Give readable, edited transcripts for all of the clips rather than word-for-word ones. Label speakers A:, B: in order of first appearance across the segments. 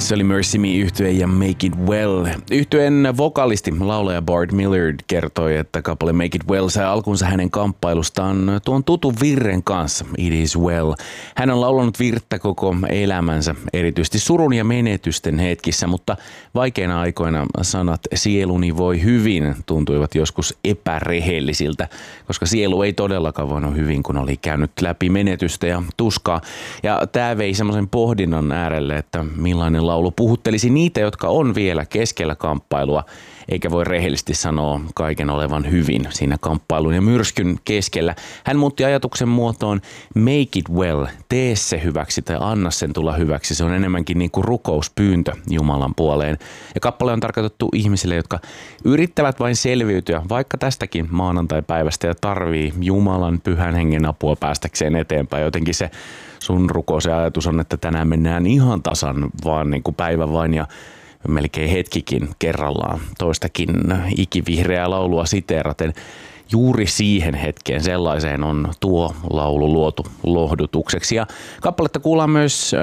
A: Se oli Mercy Me -yhtye ja Make It Well. Yhtyeen vokalisti, laulaja Bart Millard kertoi, että kappale Make It Well sai alkunsa hänen kamppailustaan tuon tutun virren kanssa, It Is Well. Hän on laulanut virttä koko elämänsä, erityisesti surun ja menetysten hetkissä, mutta vaikeina aikoina sanat sieluni voi hyvin tuntuivat joskus epärehellisiltä, koska sielu ei todellakaan voinut hyvin, kun oli käynyt läpi menetystä ja tuskaa. Ja tämä vei semmoisen pohdinnan äärelle, että millainen laulu puhuttelisi niitä, jotka on vielä keskellä kamppailua, eikä voi rehellisesti sanoa kaiken olevan hyvin siinä kamppailun ja myrskyn keskellä. Hän muutti ajatuksen muotoon make it well, tee se hyväksi tai anna sen tulla hyväksi. Se on enemmänkin niin kuin rukouspyyntö Jumalan puoleen. Ja kappale on tarkoitettu ihmisille, jotka yrittävät vain selviytyä vaikka tästäkin maanantai-päivästä ja tarvii Jumalan pyhän hengen apua päästäkseen eteenpäin. Jotenkin se sun rukous ja ajatus on, että tänään mennään ihan tasan vaan niin kuin päivä vain ja melkein hetkikin kerrallaan. Toistakin ikivihreää laulua siteeraten. Juuri siihen hetkeen sellaiseen on tuo laulu luotu lohdutukseksi. Ja kappaletta kuullaan myös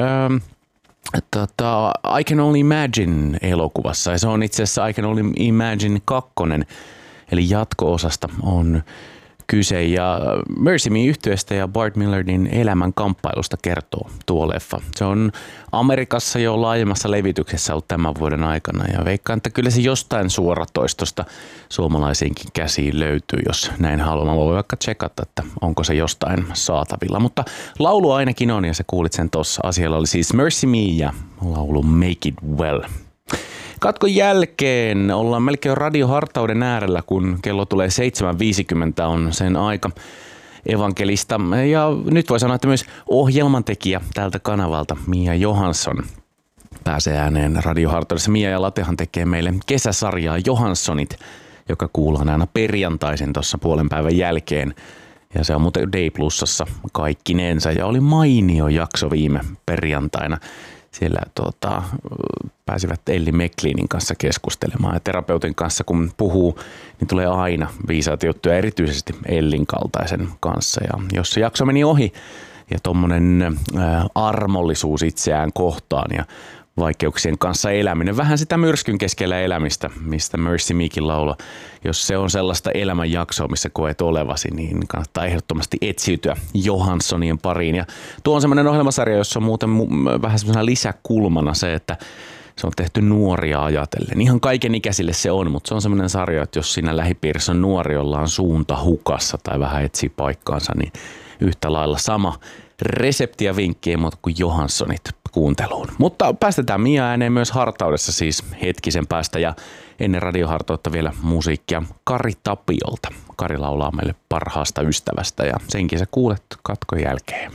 A: I Can Only Imagine -elokuvassa. Ja se on itse asiassa I Can Only Imagine 2, eli jatko-osasta on kyse, ja Mercy Me -yhtyeestä ja Bart Millardin elämän kamppailusta kertoo tuo leffa. Se on Amerikassa jo laajemmassa levityksessä ollut tämän vuoden aikana, ja veikkaan, että kyllä se jostain suoratoistosta suomalaisiinkin käsiin löytyy, jos näin haluaa. Voi vaikka tsekata, että onko se jostain saatavilla, mutta laulu ainakin on, ja se kuulit sen tossa. Asialla oli siis Mercy Me ja laulu Make It Well. Katkon jälkeen ollaan melkein radiohartauden äärellä, kun kello tulee 7.50 on sen aika evankelista. Ja nyt voi sanoa, että myös ohjelmantekijä tältä kanavalta, Mia Johansson, pääsee ääneen radiohartaudessa. Mia ja Latehan tekee meille kesäsarjaa Johanssonit, joka kuullaan aina perjantaisin tuossa puolen päivän jälkeen. Ja se on muuten Day Plusassa kaikkinensa ja oli mainio jakso viime perjantaina. Siellä pääsivät Elli Meklinin kanssa keskustelemaan ja terapeutin kanssa kun puhuu, niin tulee aina viisaat juttuja, erityisesti Ellin kaltaisen kanssa. Ja jos se jakso meni ohi ja tommonen armollisuus itseään kohtaan ja vaikeuksien kanssa eläminen, vähän sitä myrskyn keskellä elämistä, mistä Mercy Mekin laulaa. Jos se on sellaista elämänjaksoa, missä koet olevasi, niin kannattaa ehdottomasti etsiytyä Johanssonien pariin. Ja tuo on semmoinen ohjelmasarja, jossa on muuten vähän semmoisena lisäkulmana se, että se on tehty nuoria ajatellen. Ihan kaikenikäisille se on, mutta se on semmoinen sarja, että jos siinä lähipiirissä on nuori, jolla on suunta hukassa tai vähän etsii paikkaansa, niin yhtä lailla sama resepti ja vinkki ei muuta kuin Johanssonit kuunteluun. Mutta päästetään Mia ääneen myös hartaudessa siis hetkisen päästä ja ennen radiohartautta vielä musiikkia Kari Tapiolta. Kari laulaa meille parhaasta ystävästä ja senkin sä kuulet katkon jälkeen.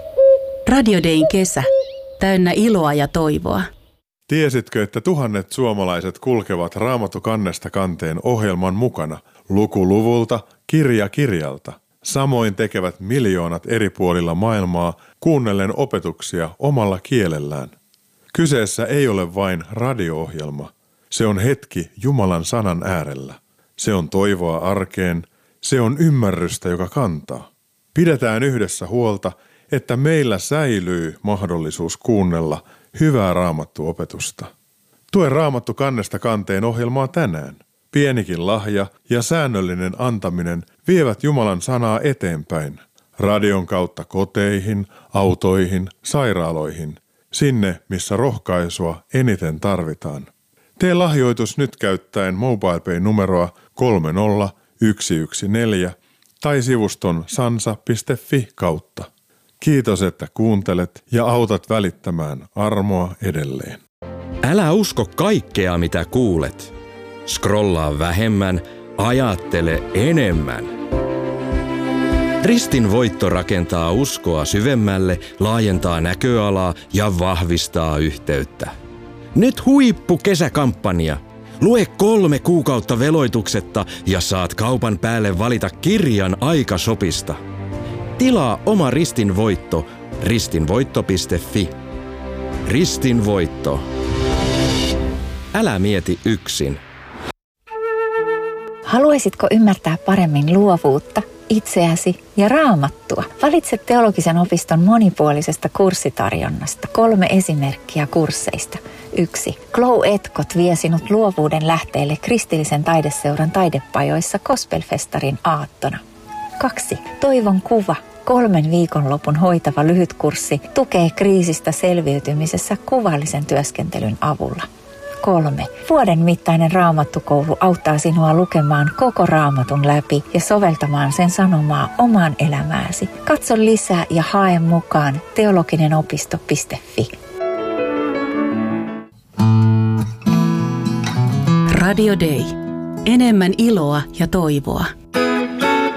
B: Radio Dayn kesä. Täynnä iloa ja toivoa.
C: Tiesitkö, että tuhannet suomalaiset kulkevat Raamattu kannesta kanteen ohjelman mukana luku luvulta, kirja kirjalta? Samoin tekevät miljoonat eri puolilla maailmaa kuunnellen opetuksia omalla kielellään. Kyseessä ei ole vain radio-ohjelma. Se on hetki Jumalan sanan äärellä. Se on toivoa arkeen. Se on ymmärrystä, joka kantaa. Pidetään yhdessä huolta, että meillä säilyy mahdollisuus kuunnella hyvää raamattuopetusta. Tue Raamattu kannesta kanteen ohjelmaa tänään. Pienikin lahja ja säännöllinen antaminen vievät Jumalan sanaa eteenpäin. Radion kautta koteihin, autoihin, sairaaloihin. Sinne, missä rohkaisua eniten tarvitaan. Tee lahjoitus nyt käyttäen MobilePay-numeroa 30114 tai sivuston sansa.fi kautta. Kiitos, että kuuntelet ja autat välittämään armoa edelleen.
D: Älä usko kaikkea, mitä kuulet. Scrollaa vähemmän, ajattele enemmän. Ristin voitto rakentaa uskoa syvemmälle, laajentaa näköalaa ja vahvistaa yhteyttä. Nyt huippukesäkampanja. Lue 3 kuukautta veloituksetta ja saat kaupan päälle valita kirjan aikashopista. Tilaa oma Ristin voitto ristinvoitto.fi. Ristin voitto. Älä mieti yksin.
E: Haluaisitko ymmärtää paremmin luovuutta, itseäsi ja Raamattua. Valitse teologisen opiston monipuolisesta kurssitarjonnasta 3 esimerkkiä kursseista. 1. Glow Etkot vie sinut luovuuden lähteelle kristillisen taideseuran taidepajoissa Gospelfestarin aattona. 2. Toivon kuva. 3 viikonlopun hoitava lyhytkurssi tukee kriisistä selviytymisessä kuvallisen työskentelyn avulla. 3. Vuoden mittainen raamattukoulu auttaa sinua lukemaan koko Raamatun läpi ja soveltamaan sen sanomaa omaan elämääsi. Katso lisää ja hae mukaan teologinenopisto.fi.
B: Radio Day. Enemmän iloa ja toivoa.